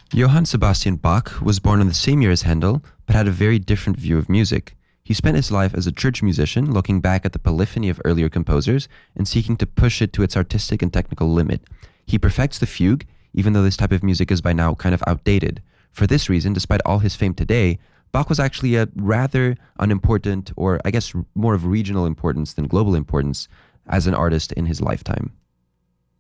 Johann Sebastian Bach was born in the same year as Handel, but had a very different view of music. He spent his life as a church musician, looking back at the polyphony of earlier composers and seeking to push it to its artistic and technical limit. He perfects the fugue, even though this type of music is by now kind of outdated. For this reason, despite all his fame today, Bach was actually a rather unimportant, or I guess more of regional importance than global importance, as an artist in his lifetime.